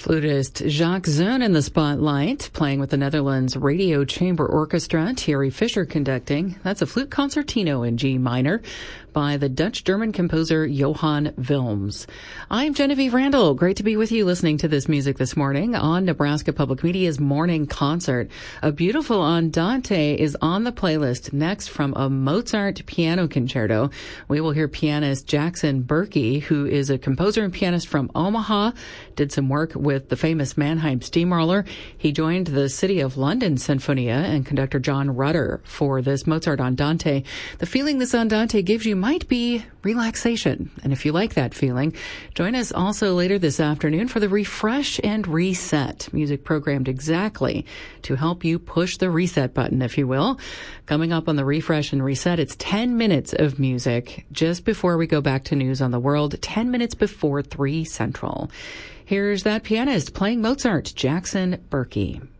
Flutist Jacques Zoon in the spotlight, playing with the Netherlands Radio Chamber Orchestra, Thierry Fischer conducting. That's a flute concertino in G minor by the Dutch-German composer Johan Wilms. I'm Genevieve Randall. Great to be with you listening to this music this morning on Nebraska Public Media's Morning Concert. A beautiful Andante is on the playlist next from a Mozart piano concerto. We will hear pianist Jackson Berkey, who is a composer and pianist from Omaha, did some work with the famous Mannheim Steamroller. He joined the City of London Sinfonia and conductor John Rutter for this Mozart Andante. The feeling this Andante gives you might be relaxation. And if you like that feeling, join us also later this afternoon for the Refresh and Reset, music programmed exactly to help you push the reset button, if you will. Coming up on the Refresh and Reset, it's 10 minutes of music just before we go back to news on the world, 10 minutes before 3 Central. Here's that pianist playing Mozart, Jackson Berkey.